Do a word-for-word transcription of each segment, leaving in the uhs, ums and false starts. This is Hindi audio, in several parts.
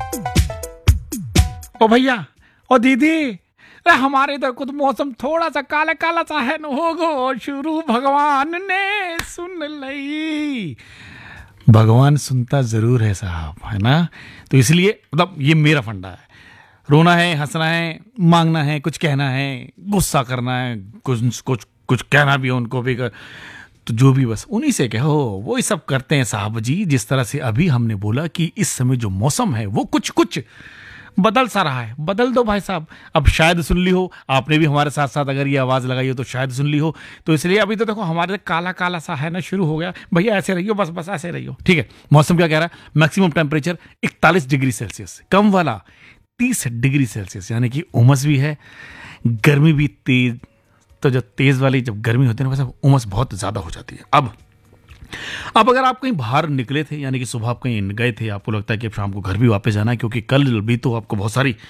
ओ भैया, ओ दीदी, अरे हमारे इधर कुछ मौसम थोड़ा सा काला काला सा है न, हो गो शुरू भगवान ने सुन लई। भगवान सुनता जरूर है साहब, है ना। तो इसलिए मतलब ये मेरा फंडा है। रोना है, हंसना है, मांगना है, कुछ कहना है, गुस्सा करना है, कुछ कुछ कुछ कहना भी है उनको भी कर, तो जो भी बस उन्हीं से कहो, वो ही सब करते हैं साहब जी। जिस तरह से अभी हमने बोला कि इस समय जो मौसम है वो कुछ कुछ बदल सा रहा है, बदल दो भाई साहब। अब शायद सुन ली हो आपने भी हमारे साथ साथ, अगर ये आवाज लगाई हो तो शायद सुन ली हो। तो इसलिए अभी तो देखो हमारे काला काला सा है ना, शुरू हो गया। भैया ऐसे रहियो, बस बस ऐसे रहियो, ठीक है। मौसम क्या कह रहा है? मैक्सिमम टेम्परेचर इकतालीस डिग्री सेल्सियस, कम वाला तीस डिग्री सेल्सियस, यानी कि उमस भी है, गर्मी भी तेज। तो जब तेज वाली जब गर्मी होती है ना, वैसे उमस बहुत ज्यादा हो जाती है। अब अब अगर आप कहीं बाहर निकले थे, यानी कि सुबह आप कहीं गए थे, आपको लगता है कि अब शाम को घर भी वापस जाना है, क्योंकि कल भी तो आपको बहुत सारी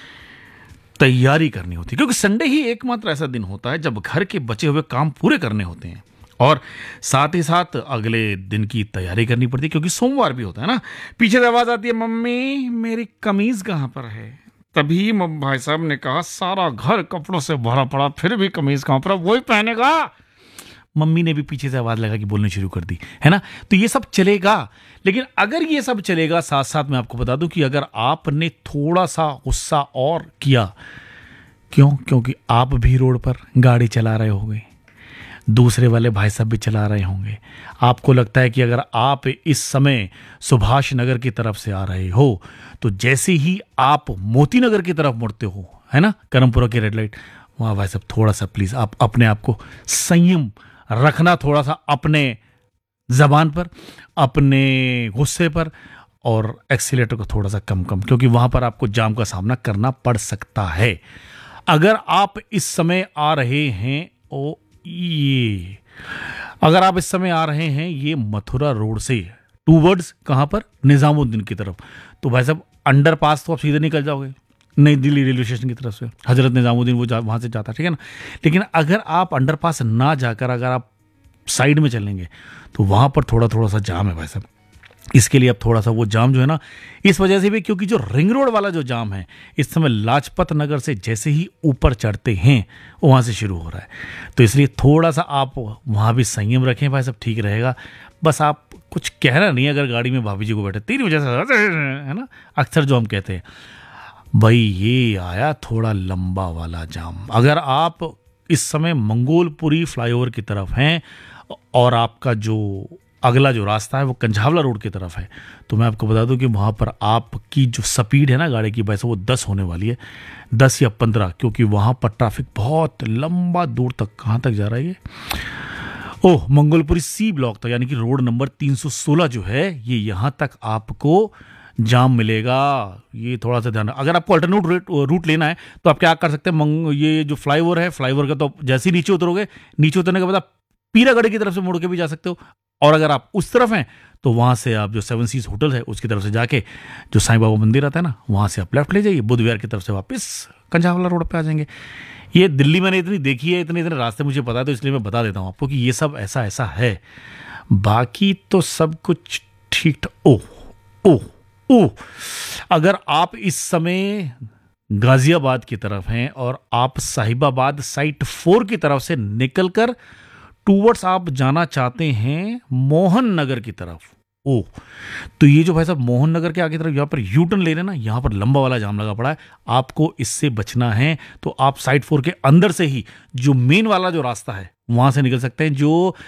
तैयारी करनी होती है, क्योंकि संडे ही एकमात्र ऐसा दिन होता है जब घर के बचे हुए काम पूरे करने होते हैं और साथ ही साथ अगले दिन की तैयारी करनी पड़ती है, क्योंकि सोमवार भी होता है ना। पीछे से आवाज आती है, मम्मी मेरी कमीज कहाँ पर है? तभी भाई साहब ने कहा, सारा घर कपड़ों से भरा पड़ा, फिर भी कमीज कहाँ पर? वही पहनेगा। मम्मी ने भी पीछे से आवाज लगा कि बोलनी शुरू कर दी, है ना। तो ये सब चलेगा, लेकिन अगर ये सब चलेगा, साथ साथ मैं आपको बता दूं कि अगर आपने थोड़ा सा गुस्सा और किया, क्यों? क्योंकि आप भी रोड पर गाड़ी चला रहे होंगे, दूसरे वाले भाई साहब भी चला रहे होंगे। आपको लगता है कि अगर आप इस समय सुभाष नगर की तरफ से आ रहे हो, तो जैसे ही आप मोती नगर की तरफ मुड़ते हो, है ना, करमपुरा की रेड लाइट, वहां भाई साहब थोड़ा सा प्लीज आप अपने आप को संयम रखना, थोड़ा सा अपने जबान पर, अपने गुस्से पर, और एक्सीलेटर को थोड़ा सा कम कम, क्योंकि वहां पर आपको जाम का सामना करना पड़ सकता है। अगर आप इस समय आ रहे हैं ओ ये अगर आप इस समय आ रहे हैं ये मथुरा रोड से टूवर्ड्स कहां पर, निजामुद्दीन की तरफ, तो भाई साहब अंडरपास तो आप सीधे निकल जाओगे नई दिल्ली रेलवे स्टेशन की तरफ से, हजरत निजामुद्दीन वो जा, वहां से जाता है, ठीक है ना। लेकिन अगर आप अंडरपास ना जाकर अगर आप साइड में चलेंगे, तो वहां पर थोड़ा थोड़ा सा जाम है भाई साहब। इसके लिए अब थोड़ा सा वो जाम जो है ना, इस वजह से भी, क्योंकि जो रिंग रोड वाला जो जाम है इस समय लाजपत नगर से जैसे ही ऊपर चढ़ते हैं वहां से शुरू हो रहा है। तो इसलिए थोड़ा सा आप वहां भी संयम रखें भाई, सब ठीक रहेगा। बस आप कुछ कहना नहीं, अगर गाड़ी में भाभी जी को बैठे तेरी वजह से, है ना, अक्सर जो हम कहते हैं भाई, ये आया थोड़ा लंबा वाला जाम। अगर आप इस समय मंगोलपुरी फ्लाईओवर की तरफ हैं और आपका जो अगला जो रास्ता है वो कंझावला रोड की तरफ है, तो मैं आपको बता दूं कि वहां पर आपकी जो स्पीड है ना गाड़ी की, वैसे वो दस होने वाली है, दस या पंद्रह, क्योंकि वहां पर ट्रैफिक बहुत लंबा दूर तक, कहां तक जा रहा है ये, ओह मंगोलपुरी सी ब्लॉक तक, यानी कि रोड नंबर तीन सौ सोलह जो है, ये यहां तक आपको जाम मिलेगा। ये थोड़ा सा ध्यान, अगर आपको अल्टरनेट रूट लेना है तो आप क्या कर सकते हैं, ये जो फ्लाईओवर है, फ्लाईओवर का तो जैसे ही नीचे उतरोगे, नीचे उतरने के बाद आप पीरागढ़ की तरफ से मुड़ के भी जा सकते हो, और अगर आप उस तरफ हैं तो वहां से आप जो सेवन सीज होटल है उसकी तरफ से जाके जो साईं बाबा मंदिर आता है ना, वहां से आप लेफ्ट ले जाइए, बुद्ध विहार की तरफ से वापस कंझावला रोड पे आ जाएंगे। ये दिल्ली मैंने इतनी देखी है, इतने इतने रास्ते मुझे पता है, तो इसलिए मैं बता देता हूँ आपको कि ये सब ऐसा ऐसा है। बाकी तो सब कुछ ठीक। ओह ओह ओह अगर आप इस समय गाजियाबाद की तरफ हैं और आप साहिबाबाद साइट फोर की तरफ से निकलकर टूवर्ड्स आप जाना चाहते हैं मोहन नगर की तरफ, ओ तो ये जो भाई साहब मोहन नगर के आगे तरफ यहाँ पर यू टर्न ले रहे ना, यहाँ पर लंबा वाला जाम लगा पड़ा है, आपको इससे बचना है। तो आप साइड फोर के अंदर से ही जो मेन वाला जो रास्ता है वहां से निकल सकते हैं, जो